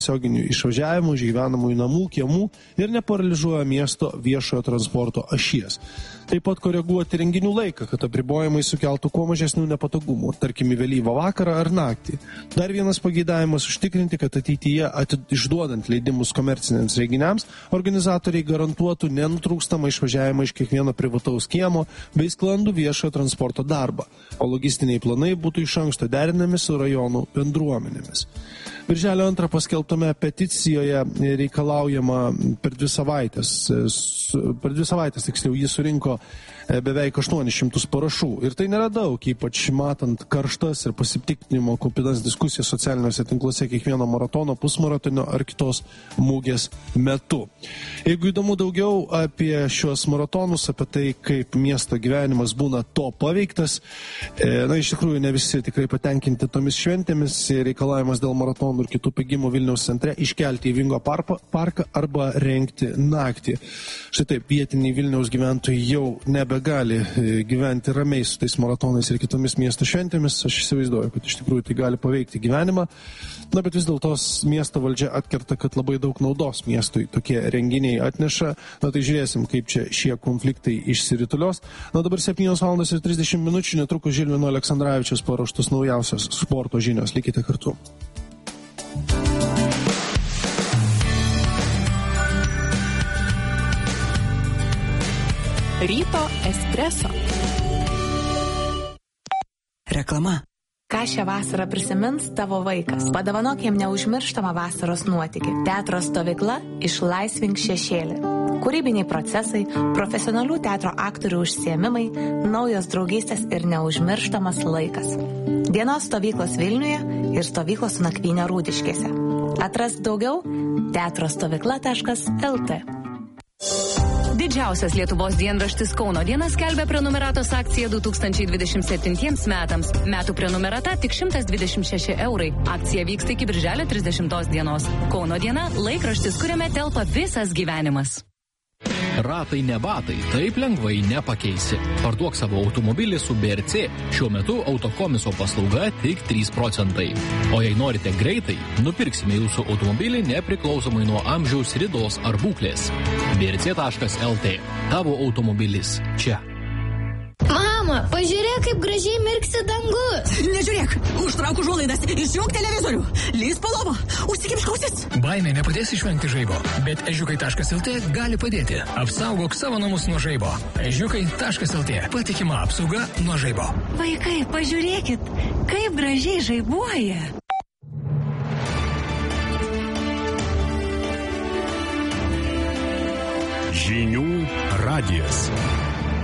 tiesioginių išvažiavimų, iš gyvenamųjų namų, kiemų ir neparalyžuoja miesto viešojo transporto ašies. Taip pat koreguoti renginių laiką, kad apribojimai sukeltų kuo mažesnių nepatogumų, tarkim į vėlyvą vakarą ar naktį. Dar vienas pageidavimas užtikrinti, kad ateityje išduodant leidimus komerciniams renginiams, organizatoriai garantuotų nenutrūkstamą išvažiavimą iš kiekvieno privataus kiemo bei sklandų viešojo transporto darbą, o logistiniai planai būtų iš anksto derinami su rajonų bendruomenėmis. Birželio 2 paskelbtame peticijoje reikalaujama per 2 savaitės, tiksliau, jį surinko beveik 800 parašų. Ir tai nėra daug, ypač matant karštas ir pasipiktinimo kupinas diskusijas socialiniuose tinkluose kiekvieno maratono, pusmaratonio ar kitos mūgės metu. Jeigu įdomu daugiau apie šios maratonus, apie tai, kaip miesto gyvenimas būna to paveiktas, iš tikrųjų ne visi tikrai patenkinti tomis šventėmis, reikalavimas dėl maratonų ir kitų bėgimų Vilniaus centre iškelti į Vingio parką arba rengti naktį. Štai taip, vietiniai Vilniaus gyventojai jau nebegali gyventi ramiai su tais maratonais ir kitomis miesto šventėmis. Aš įsivaizduoju, kad iš tikrųjų tai gali paveikti gyvenimą. Bet vis dėlto miesto valdžia atkerta, kad labai daug naudos miestui tokie renginiai atneša. Tai žiūrėsim, kaip čia šie konfliktai išsiritulios. Dabar 7:30 minučių, netrukus Žilvino Aleksandravičiaus paruoštos naujausios sporto žinios. Likite kartu. Ryto espreso. Reklama. Ką šią vasarą prisimins tavo vaikas? Padovanok jam neužmirštamą vasaros nuotykį. Teatro stovykla Išlaisvink šešėlį. Kūrybiniai procesai, profesionalių teatro aktorių užsiėmimai, naujos draugystės ir neužmirštamas laikas. Dienos stovyklos Vilniuje ir stovyklos su nakvynė Rūdiškėse. Atrask daugiau teatrostovykla.lt. Didžiausias Lietuvos dienraštis Kauno diena skelbia prenumeratos akciją 2027 metams. Metų prenumerata tik 126 eurai. Akcija vyksta iki birželio 30 dienos. Kauno diena – laikraštis, kuriame telpa visas gyvenimas. Ratai ne batai, taip lengvai nepakeisi. Parduok savo automobilį su BRC. Šiuo metu autokomiso paslauga tik 3%. O jei norite greitai, nupirksime jūsų automobilį nepriklausomai nuo amžiaus, ridos ar būklės. brc.lt. Tavo automobilis čia. Mama, pažiūrėk, kaip gražiai mirksi dangus. Nežiūrėk, užtrauk užuolaidas, išjunk televizorių, lįs po lovą, užsikimšk ausis. Baimė nepadės išvengti žaibo, bet ežiukai.lt gali padėti. Apsaugok savo namus nuo žaibo. Ežiukai.lt. Patikima apsauga nuo žaibo. Vaikai, pažiūrėkit, kaip gražiai žaibuoja. Žinių radijas.